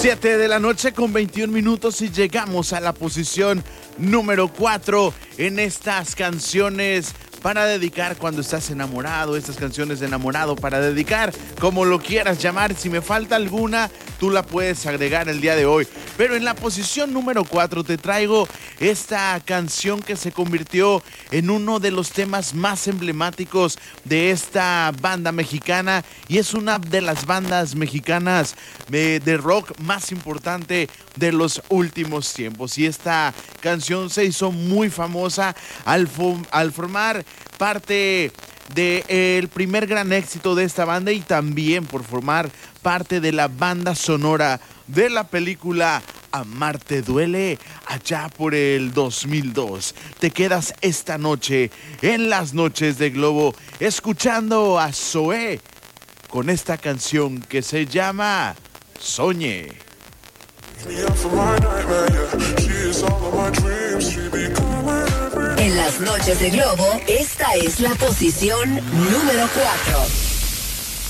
7 de la noche con 21 minutos y llegamos a la posición número 4 en estas canciones para dedicar cuando estás enamorado, estas canciones de enamorado para dedicar, como lo quieras llamar. Si me falta alguna, tú la puedes agregar el día de hoy. Pero en la posición número 4 te traigo esta canción que se convirtió en uno de los temas más emblemáticos de esta banda mexicana y es una de las bandas mexicanas de rock más importante de los últimos tiempos. Y esta canción se hizo muy famosa al formar parte del primer gran éxito de esta banda y también por formar parte de la banda sonora de la película Amarte Duele, allá por el 2002. Te quedas esta noche en las noches de Globo escuchando a Zoé con esta canción que se llama Soñé. En las noches de Globo, esta es la posición número 4.